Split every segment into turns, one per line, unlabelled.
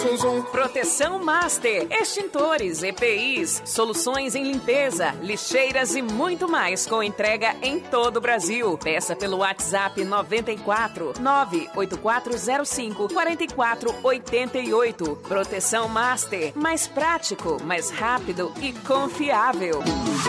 Proteção Master, extintores, EPIs, soluções em limpeza, lixeiras e muito mais com entrega em todo o Brasil. Peça pelo WhatsApp 94 98405 4488. Proteção Master, mais prático, mais rápido e confiável.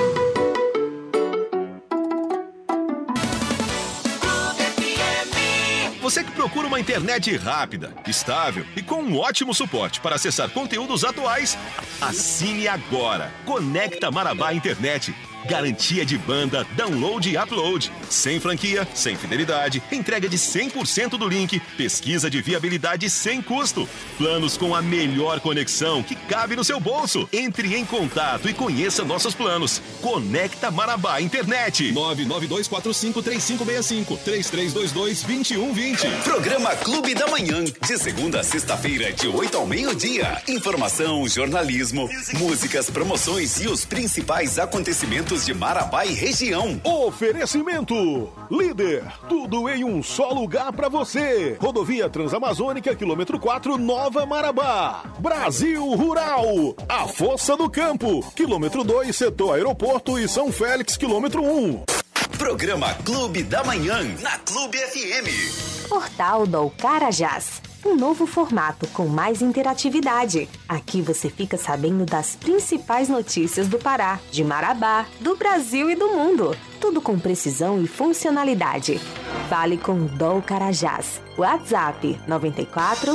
Você que procura uma internet rápida, estável e com um ótimo suporte para acessar conteúdos atuais, assine agora. Conecta Marabá Internet. Garantia de banda, download e upload. Sem franquia, sem fidelidade, entrega de 100% do link, pesquisa de viabilidade sem custo. Planos com a melhor conexão que cabe no seu bolso. Entre em contato e conheça nossos planos. Conecta Marabá Internet. 992453565 3322-2120.
Programa Clube da Manhã, de segunda a sexta-feira, de 8 ao meio-dia. Informação, jornalismo, músicas, promoções e os principais acontecimentos de Marabá e região.
Oferecimento Líder, tudo em um só lugar pra você. Rodovia Transamazônica, quilômetro 4, Nova Marabá. Brasil Rural, a Força do Campo, quilômetro 2, setor aeroporto e São Félix, quilômetro 1.
Programa Clube da Manhã, na Clube FM.
Portal do Carajás. Um novo formato com mais interatividade. Aqui você fica sabendo das principais notícias do Pará, de Marabá, do Brasil e do mundo. Tudo com precisão e funcionalidade. Fale com o DOL Carajás. WhatsApp 94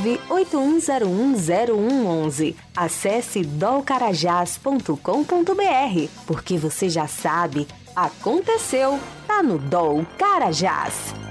981010111. Acesse dolcarajás.com.br. Porque você já sabe, aconteceu, tá no DOL Carajás.